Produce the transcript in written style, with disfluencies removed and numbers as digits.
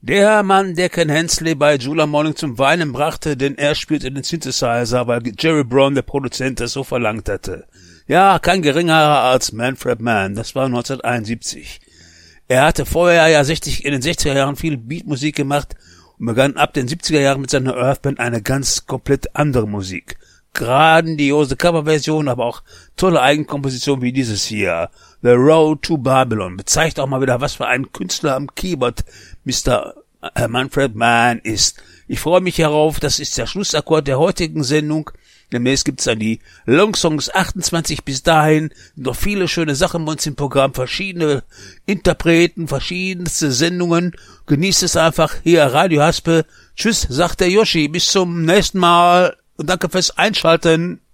Der Mann, der Ken Hensley bei Jula Morning zum Weinen brachte, denn er spielte den Synthesizer, weil Jerry Brown, der Produzent, das so verlangt hatte. Ja, kein geringerer als Manfred Mann, das war 1971. Er hatte vorher ja in den 60er Jahren viel Beatmusik gemacht und begann ab den 70er Jahren mit seiner Earthband eine ganz komplett andere Musik. Grandiose Coverversion, aber auch tolle Eigenkomposition wie dieses hier. The Road to Babylon bezeigt auch mal wieder, was für ein Künstler am Keyboard Mr. Manfred Mann ist. Ich freue mich darauf, das ist der Schlussakkord der heutigen Sendung. Demnächst gibt's dann die Longsongs 28 bis dahin. Noch viele schöne Sachen bei uns im Programm, verschiedene Interpreten, verschiedenste Sendungen. Genießt es einfach hier, Radio Haspe. Tschüss, sagt der Yoshi, bis zum nächsten Mal und danke fürs Einschalten.